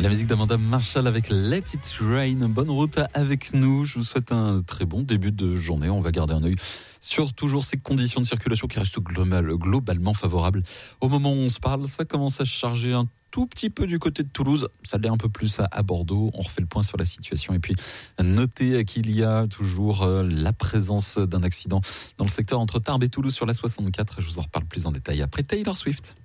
La musique d'Amanda Marshall avec Let It Rain. Bonne route avec nous. Je vous souhaite un très bon début de journée. On va garder un œil sur toujours ces conditions de circulation qui restent globalement favorables. Au moment où on se parle, ça commence à se charger un tout petit peu du côté de Toulouse. Ça l'est un peu plus à Bordeaux. On refait le point sur la situation. Et puis, notez qu'il y a toujours la présence d'un accident dans le secteur entre Tarbes et Toulouse sur la 64. Je vous en reparle plus en détail après Taylor Swift.